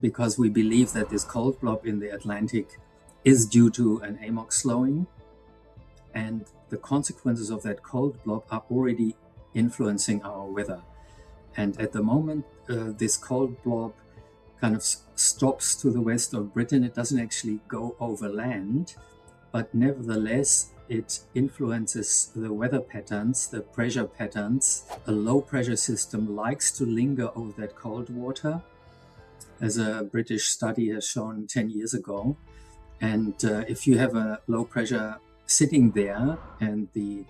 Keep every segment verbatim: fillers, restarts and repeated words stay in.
because we believe that this cold blob in the Atlantic is due to an A M O C slowing, and the consequences of that cold blob are already influencing our weather. And at the moment, uh, this cold blob kind of s- stops to the west of Britain. It doesn't actually go over land, but nevertheless, it influences the weather patterns, the pressure patterns. A low pressure system likes to linger over that cold water, as a British study has shown ten years ago. And uh, if you have a low pressure sitting there and the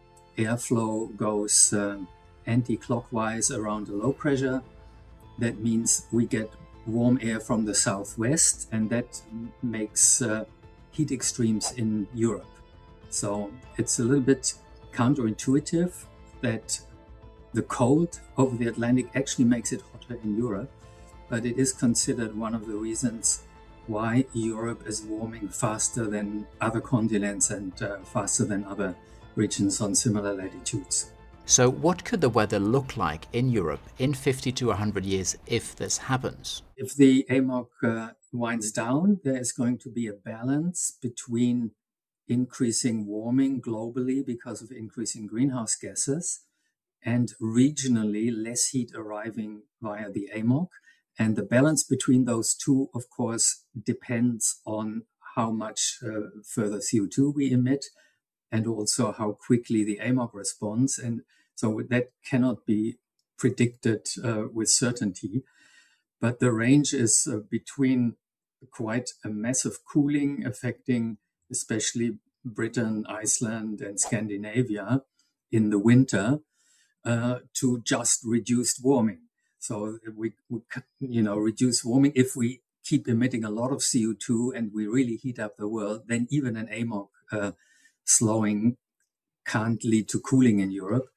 airflow goes uh, anti-clockwise around the low pressure, that means we get warm air from the southwest, and that makes uh, heat extremes in Europe. So it's a little bit counterintuitive that the cold over the Atlantic actually makes it hotter in Europe, but it is considered one of the reasons why Europe is warming faster than other continents and uh, faster than other regions on similar latitudes. So what could the weather look like in Europe in fifty to one hundred years if this happens? If the A M O C uh, winds down, there is going to be a balance between increasing warming globally because of increasing greenhouse gases and regionally less heat arriving via the A M O C. And the balance between those two, of course, depends on how much uh, further C O two we emit and also how quickly the A M O C responds. And so that cannot be predicted uh, with certainty. But the range is uh, between quite a massive cooling affecting especially Britain, Iceland, and Scandinavia in the winter uh, to just reduced warming. So we, we, you know, reduce warming. If we keep emitting a lot of C O two and we really heat up the world, then even an A M O C uh, slowing can't lead to cooling in Europe.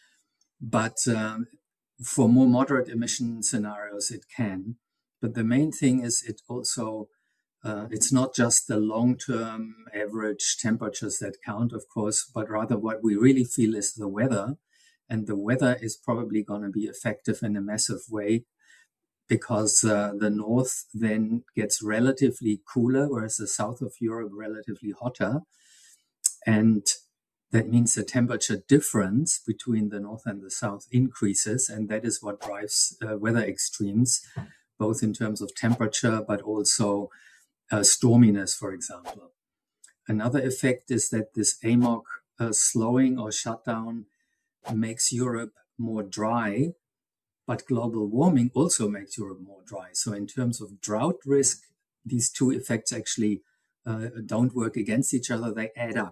But um, for more moderate emission scenarios, it can. But the main thing is it also, uh, it's not just the long-term average temperatures that count, of course, but rather what we really feel is the weather. And the weather is probably going to be effective in a massive way because uh, the north then gets relatively cooler, whereas the south of Europe relatively hotter. And that means the temperature difference between the north and the south increases, and that is what drives uh, weather extremes, both in terms of temperature, but also uh, storminess, for example. Another effect is that this A M O C uh, slowing or shutdown makes Europe more dry, but global warming also makes Europe more dry. So in terms of drought risk, these two effects actually uh, don't work against each other, they add up.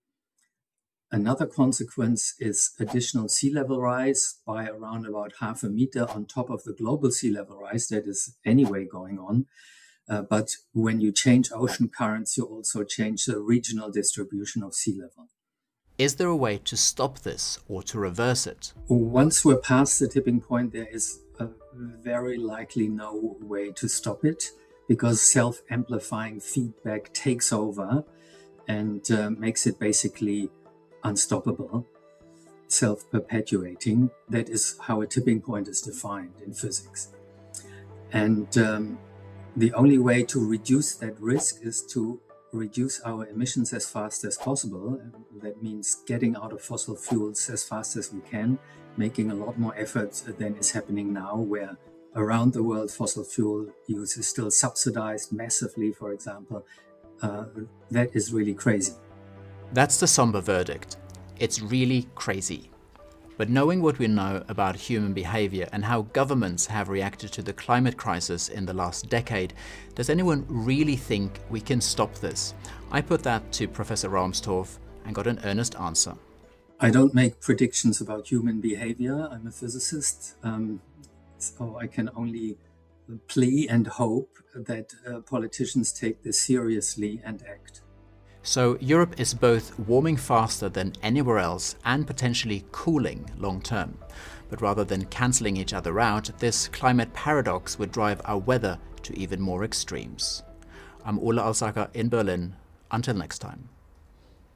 Another consequence is additional sea level rise by around about half a meter on top of the global sea level rise that is anyway going on. Uh, but when you change ocean currents, you also change the regional distribution of sea level. Is there a way to stop this or to reverse it? Once we're past the tipping point, there is a very likely no way to stop it because self-amplifying feedback takes over and uh, makes it basically unstoppable, self-perpetuating. That is how a tipping point is defined in physics. And um, the only way to reduce that risk is to reduce our emissions as fast as possible. That means getting out of fossil fuels as fast as we can, making a lot more effort than is happening now, where around the world fossil fuel use is still subsidized massively, for example. Uh, that is really crazy. That's the somber verdict. It's really crazy. But knowing what we know about human behavior and how governments have reacted to the climate crisis in the last decade, does anyone really think we can stop this? I put that to Professor Rahmstorf and got an earnest answer. I don't make predictions about human behavior. I'm a physicist, um, so I can only plea and hope that uh, politicians take this seriously and act. So Europe is both warming faster than anywhere else and potentially cooling long term. But rather than cancelling each other out, this climate paradox would drive our weather to even more extremes. I'm Ole Alsaker in Berlin. Until next time.